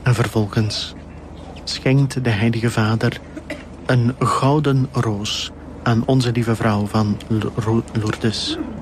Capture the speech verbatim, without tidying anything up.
En vervolgens schenkt de Heilige Vader een gouden roos aan Onze Lieve Vrouw van Lourdes.